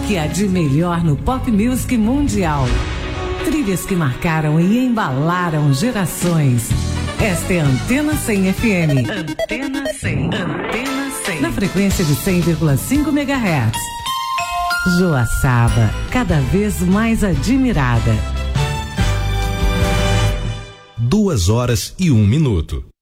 que há de melhor no pop music mundial. Trilhas que marcaram e embalaram gerações. Esta é a Antena 100 FM. Antena 100. Antena 100. Na frequência de 100,5 MHz. Joaçaba, cada vez mais admirada. 2h01.